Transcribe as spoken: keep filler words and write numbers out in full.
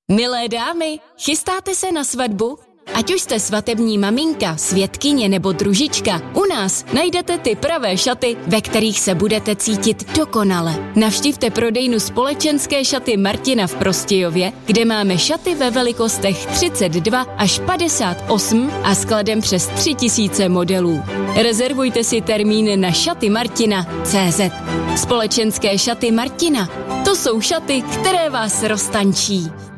Milé dámy, chystáte se na svatbu? Ať už jste svatební maminka, svědkyně nebo družička, u nás najdete ty pravé šaty, ve kterých se budete cítit dokonale. Navštivte prodejnu společenské šaty Martina v Prostějově, kde máme šaty ve velikostech třicet dva až padesát osm a skladem přes tři tisíce modelů. Rezervujte si termín na šaty martina tečka cé zet. Společenské šaty Martina, to jsou šaty, které vás roztančí.